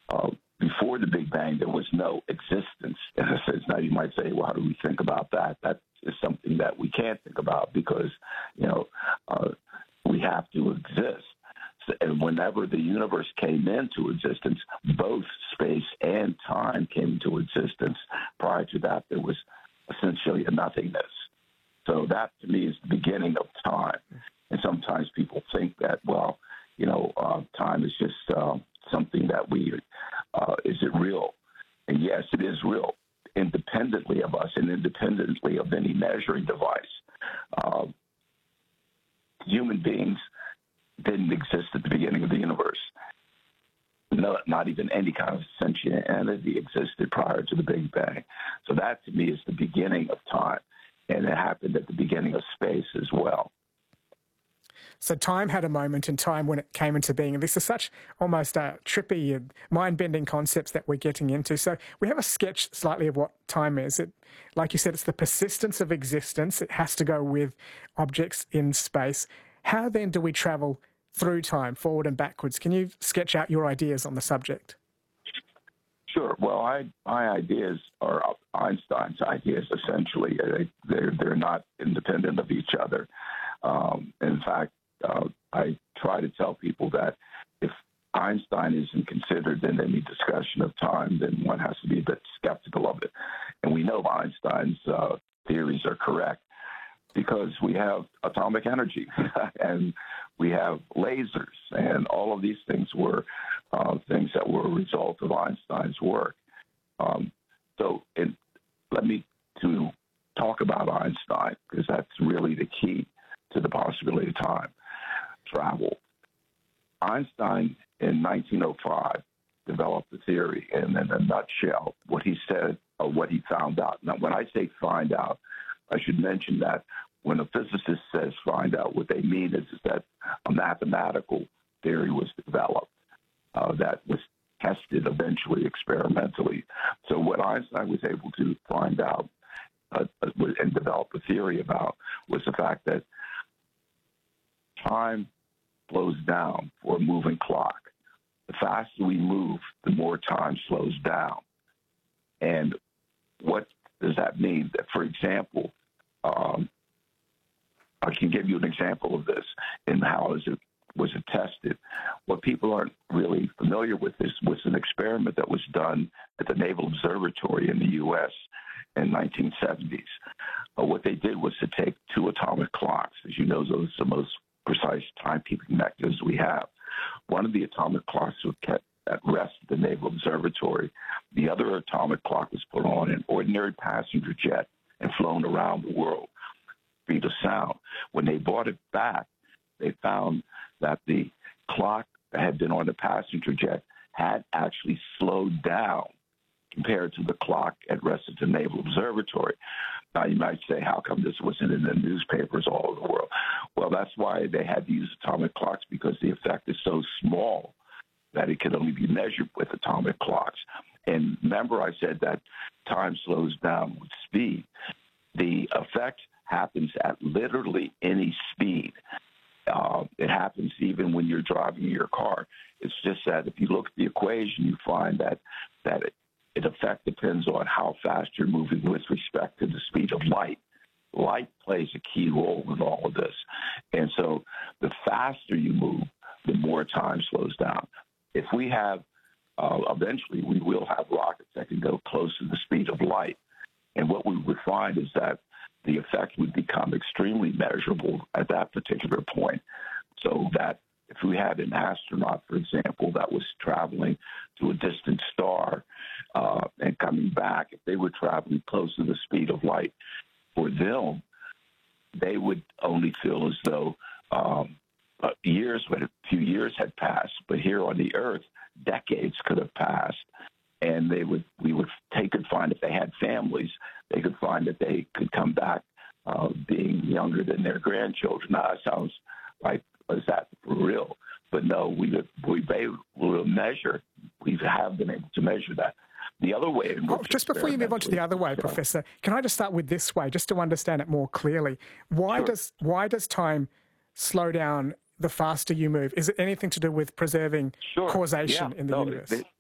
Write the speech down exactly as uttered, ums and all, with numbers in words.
Uh, before the Big Bang, there was no existence. In a sense. Now you might say, well, how do we think about that? That is something that we can't think about because, you know, uh, we have to exist. So, and whenever the universe came into existence, both space and time came into existence. Prior to that, there was essentially a nothingness. So that, to me, is the beginning of time. And sometimes people think that, well, you know, uh, time is just uh, something that we, uh, is it real? And yes, it is real, independently of us and independently of any measuring device. Uh, human beings didn't exist at the beginning of the universe. No, not even any kind of sentient entity existed prior to the Big Bang. So that, to me, is the beginning of time. And it happened at the beginning of space as well. So time had a moment in time when it came into being. And this is such almost uh, trippy and mind-bending concepts that we're getting into. So we have a sketch slightly of what time is. It, like you said, it's the persistence of existence. It has to go with objects in space. How then do we travel through time, forward and backwards? Can you sketch out your ideas on the subject? Sure. Well, I, my ideas are Einstein's ideas, essentially. They, they're, they're not independent of each other. Um, in fact, uh, I try to tell people that if Einstein isn't considered in any discussion of time, then one has to be a bit skeptical of it. And we know Einstein's uh, theories are correct because we have atomic energy and we have lasers, and all of these things were uh, things that were a result of Einstein's work. Um, so it, let me to talk about Einstein, because that's really the key to the possibility of time travel. Einstein in nineteen oh five developed the theory, and in a nutshell, what he said or what he found out. Now, when I say find out, I should mention that when a physicist says find out, what they mean is, is that a mathematical theory was developed uh, that was tested eventually experimentally. So what Einstein was able to find out uh, and develop a theory about was the fact that time slows down for a moving clock. The faster we move, the more time slows down. And what does that mean? That, for example, um, I can give you an example of this and how is it was it tested. What people aren't really familiar with is was an experiment that was done at the Naval Observatory in the U S in nineteen seventies. Uh, what they did was to take two atomic clocks. As you know, those are the most precise timekeeping mechanisms we have. One of the atomic clocks was kept at rest at the Naval Observatory. The other atomic clock was put on an ordinary passenger jet and flown around the world, speed of sound. When they brought it back, they found that the clock that had been on the passenger jet had actually slowed down compared to the clock at rest at the Naval Observatory. Now, you might say, how come this wasn't in the newspapers all over the world? Well, that's why they had to use atomic clocks, because the effect is so small that it could only be measured with atomic clocks. And remember, I said that time slows down with speed. The effect happens at literally any speed. Uh, it happens even when you're driving your car. It's just that if you look at the equation, you find that that it, it effect depends on how fast you're moving with respect to the speed of light. Light plays a key role in all of this. And so the faster you move, the more time slows down. If we have, uh, eventually we will have rockets that can go close to the speed of light. And what we would find is that the effect would become extremely measurable at that particular point. So that if we had an astronaut, for example, that was traveling to a distant star uh, and coming back, if they were traveling close to the speed of light, for them, they would only feel as though um, uh, years, but a few years had passed. But here on the Earth, decades could have passed. And they would, we would take and find if they had families, they could find that they could come back uh, being younger than their grandchildren. Now, that sounds like, is that for real? But no, we we will measure. We have been able to measure that. The other way in which oh, just before you move on to the other way, so, Professor, can I just start with this way, just to understand it more clearly? Why sure. does why does time slow down the faster you move? Is it anything to do with preserving sure. causation yeah. in the no, universe? They,